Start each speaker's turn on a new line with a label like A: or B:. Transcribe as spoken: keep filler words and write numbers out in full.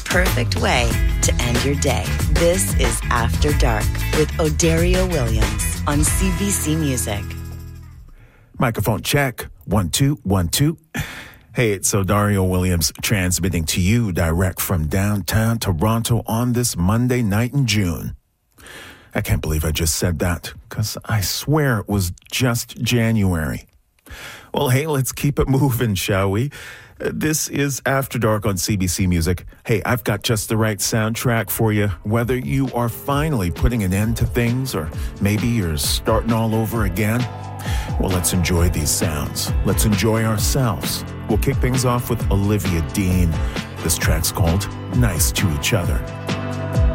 A: perfect way to end your day. This is After Dark with Odario Williams on C B C Music.
B: Microphone check. One, two, one, two. Hey, it's Odario Williams transmitting to you direct from downtown Toronto on this Monday night in June. I can't believe I just said that, because I swear it was just January. Well, hey, let's keep it moving, shall we? Uh, This is After Dark on C B C Music. Hey, I've got just the right soundtrack for you, whether you are finally putting an end to things or maybe you're starting all over again. Well, let's enjoy these sounds. Let's enjoy ourselves. We'll kick things off with Olivia Dean. This track's called Nice to Each Other.